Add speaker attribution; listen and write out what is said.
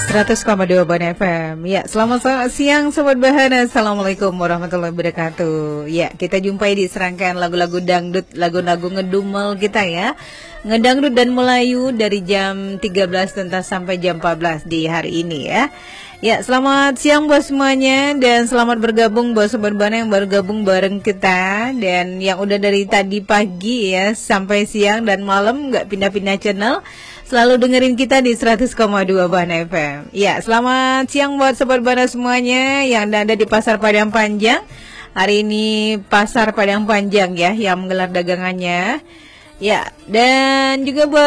Speaker 1: 100,2 Ban FM. Ya, selamat siang Sobat Bahana. Assalamualaikum warahmatullahi wabarakatuh. Ya, kita jumpai di serangkaian lagu-lagu dangdut, lagu-lagu ngedumel kita ya. Ngedangdut dan Melayu dari jam 13 tuntas sampai jam 14 di hari ini ya. Ya, selamat siang buat semuanya dan selamat bergabung buat Sobat Bahana yang baru gabung bareng kita dan yang udah dari tadi pagi ya sampai siang dan malam nggak pindah-pindah channel. Selalu dengerin kita di 100,2 Bahana FM. Ya, selamat siang buat Sobat Bahana semuanya yang ada di Pasar Padang Panjang. Hari ini Pasar Padang Panjang ya yang menggelar dagangannya. Ya, dan juga buat